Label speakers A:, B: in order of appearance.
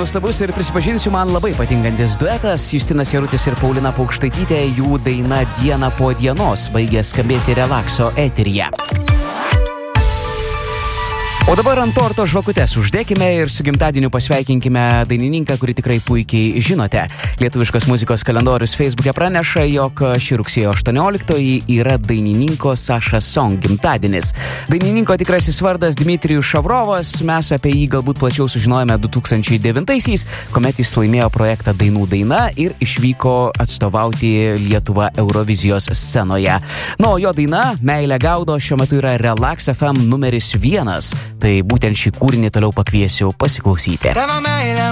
A: nuostabus ir prisipažinsiu, man labai patinkantis duetas. Justinas Jarutis ir Paulina Paukštaitytė, jų daina Diena po dienos baigė skambėti Relakso eteryje. O dabar ant torto žvakutes uždėkime ir su gimtadieniu pasveikinkime dainininką, kurį tikrai puikiai žinote. Lietuviškos muzikos kalendorius Facebook'e praneša, jog šį rugsėjo 18 yra dainininko Saša Song gimtadienis. Dainininko tikrasis vardas Dmitrijus Šavrovas, mes apie jį galbūt plačiau sužinojome 2009-aisiais, kuomet jis laimėjo projektą Dainų daina ir išvyko atstovauti Lietuvą Eurovizijos scenoje. O jo daina Meilė gaudo šiuo metu yra Relax FM numeris 1. Tai būtent šį kūrinį toliau pakviesiu pasiklausyti.
B: Tavo meilė